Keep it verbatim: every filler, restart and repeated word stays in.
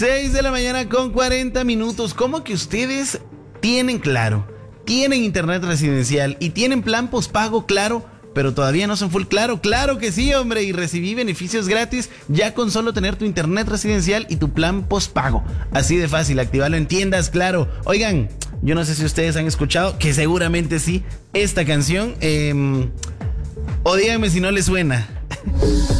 seis de la mañana con cuarenta minutos. ¿Cómo que ustedes tienen Claro, tienen internet residencial y tienen plan postpago Claro, pero todavía no son full Claro? Claro que sí, hombre, y recibí beneficios gratis ya con solo tener tu internet residencial y tu plan postpago. Así de fácil, activarlo en tiendas Claro. Oigan, yo no sé si ustedes han escuchado, que seguramente sí, esta canción, eh, o díganme si no les suena.